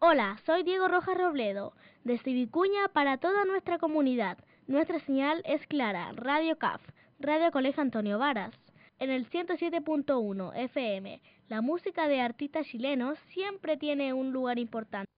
Hola, soy Diego Rojas Robledo, desde Vicuña para toda nuestra comunidad. Nuestra señal es clara, Radio CAF, Radio Colegio Antonio Varas. En el 107.1 FM, la música de artistas chilenos siempre tiene un lugar importante.